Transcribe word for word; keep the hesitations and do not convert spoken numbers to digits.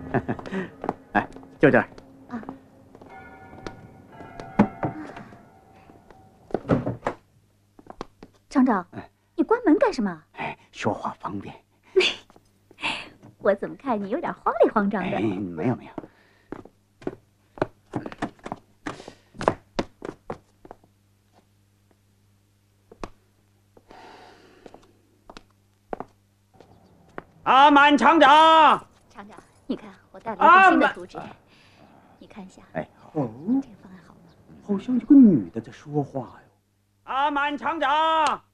哎，就这儿。 啊。厂长，你关门干什么？ 哎，说话方便。 我怎么看你有点慌里慌张的？ 哎，没有没有。阿满厂长， 厂长，你看我带了一份新的图纸，你看一下。 哎，哦， 这个方案好吗？ 好像有个女的在说话哟。阿满厂长。